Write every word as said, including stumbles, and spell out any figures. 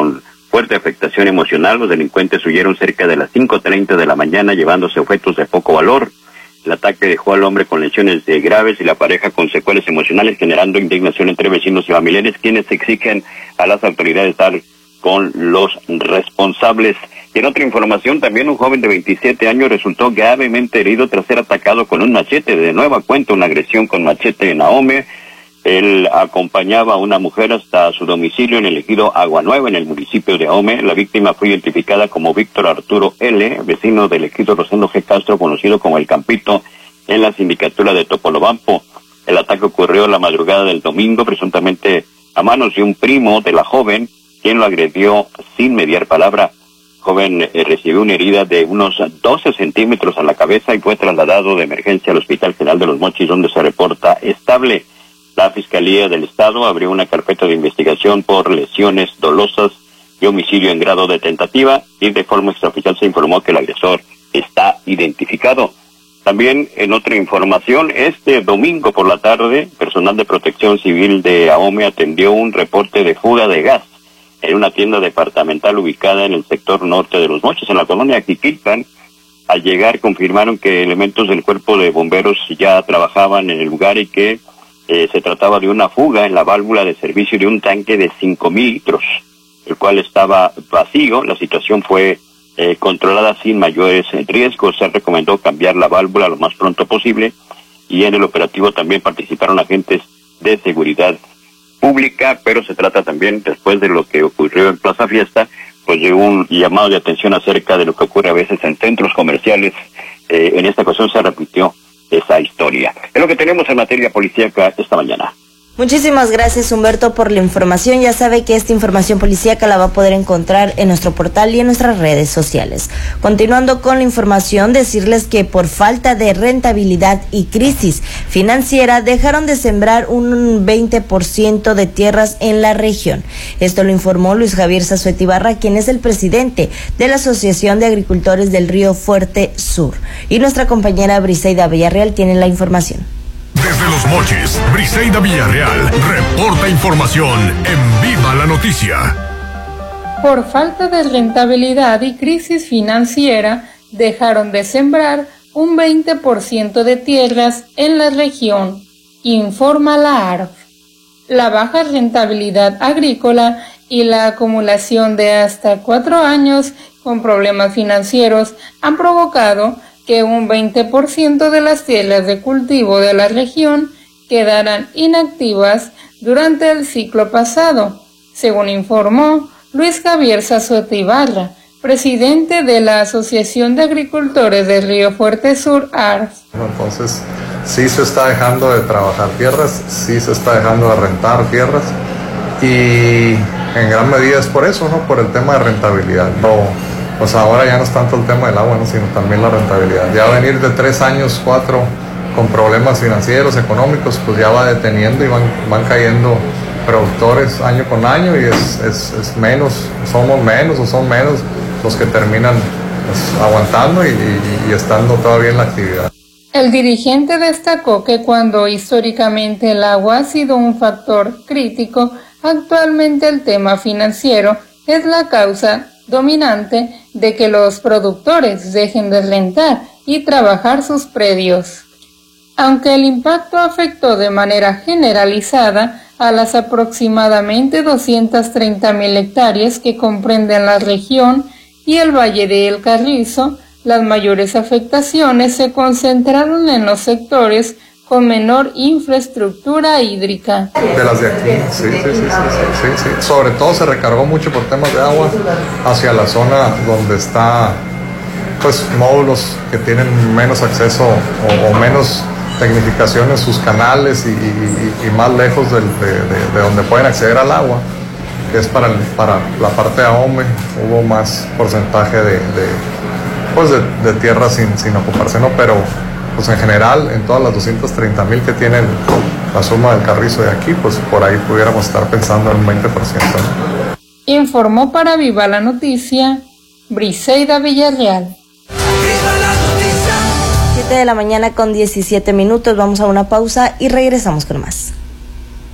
con fuerte afectación emocional. Los delincuentes huyeron cerca de las cinco treinta de la mañana llevándose objetos de poco valor. El ataque dejó al hombre con lesiones de graves y la pareja con secuelas emocionales, generando indignación entre vecinos y familiares, quienes exigen a las autoridades dar con los responsables. Y en otra información, también un joven de veintisiete años resultó gravemente herido tras ser atacado con un machete. De nueva cuenta, una agresión con machete en Ahome. Él acompañaba a una mujer hasta su domicilio en el ejido Agua Nueva, en el municipio de Ahome. La víctima fue identificada como Víctor Arturo L., vecino del ejido Rosendo G. Castro, conocido como El Campito, en la sindicatura de Topolobampo. El ataque ocurrió la madrugada del domingo, presuntamente a manos de un primo de la joven, quien lo agredió sin mediar palabra. El joven eh, recibió una herida de unos doce centímetros a la cabeza y fue trasladado de emergencia al Hospital General de Los Mochis, donde se reporta estable. La Fiscalía del Estado abrió una carpeta de investigación por lesiones dolosas y homicidio en grado de tentativa, y de forma extraoficial se informó que el agresor está identificado. También en otra información, este domingo por la tarde, personal de Protección Civil de Ahome atendió un reporte de fuga de gas en una tienda departamental ubicada en el sector norte de Los Mochis, en la colonia Quiquilpan. Al llegar confirmaron que elementos del cuerpo de bomberos ya trabajaban en el lugar y que eh, se trataba de una fuga en la válvula de servicio de un tanque de cinco mil litros, el cual estaba vacío. La situación fue eh, controlada sin mayores riesgos. Se recomendó cambiar la válvula lo más pronto posible, y en el operativo también participaron agentes de seguridad pública, pero se trata también, después de lo que ocurrió en Plaza Fiesta, pues de un llamado de atención acerca de lo que ocurre a veces en centros comerciales. Eh, en esta ocasión se repitió esa historia. Es lo que tenemos en materia policíaca esta mañana. Muchísimas gracias, Humberto, por la información. Ya sabe que esta información policíaca la va a poder encontrar en nuestro portal y en nuestras redes sociales. Continuando con la información, decirles que por falta de rentabilidad y crisis financiera dejaron de sembrar un veinte por ciento de tierras en la región. Esto lo informó Luis Javier Zazueta Ibarra, quien es el presidente de la Asociación de Agricultores del Río Fuerte Sur. Y nuestra compañera Briseida Villarreal tiene la información. Desde Los Mochis, Briseida Villarreal reporta información en Viva la Noticia. Por falta de rentabilidad y crisis financiera, dejaron de sembrar un veinte por ciento de tierras en la región, informa la A R F. La baja rentabilidad agrícola y la acumulación de hasta cuatro años con problemas financieros han provocado que un veinte por ciento de las tierras de cultivo de la región quedaran inactivas durante el ciclo pasado, según informó Luis Javier Zazueta Ibarra, presidente de la Asociación de Agricultores del Río Fuerte Sur, A R F. Entonces, sí se está dejando de trabajar tierras, sí se está dejando de rentar tierras, y en gran medida es por eso, ¿no? Por el tema de rentabilidad. No, pues ahora ya no es tanto el tema del agua, ¿no? Sino también la rentabilidad. Ya venir de tres años, cuatro, con problemas financieros, económicos, pues ya va deteniendo y van, van cayendo productores año con año, y es, es, es menos, somos menos o son menos los que terminan pues, aguantando y, y, y estando todavía en la actividad. El dirigente destacó que cuando históricamente el agua ha sido un factor crítico, actualmente el tema financiero es la causa dominante de que los productores dejen de rentar y trabajar sus predios. Aunque el impacto afectó de manera generalizada a las aproximadamente doscientas treinta mil hectáreas que comprenden la región y el Valle de El Carrizo, las mayores afectaciones se concentraron en los sectores con menor infraestructura hídrica. De las de aquí, sí, sí, sí, sí, sí, sí, sí. Sobre todo se recargó mucho por temas de agua hacia la zona donde está, pues, módulos que tienen menos acceso o, o menos tecnificación en sus canales y, y, y más lejos del, de, de, de donde pueden acceder al agua, que es para, el, para la parte de Ahome. Hubo más porcentaje de, de, pues de, de tierra sin, sin ocuparse, ¿no? Pero pues en general, en todas las doscientas treinta mil que tienen la suma del Carrizo de aquí, pues por ahí pudiéramos estar pensando en un veinte por ciento, ¿no? Informó para Viva la Noticia, Briseida Villarreal. siete de la mañana con diecisiete minutos, vamos a una pausa y regresamos con más.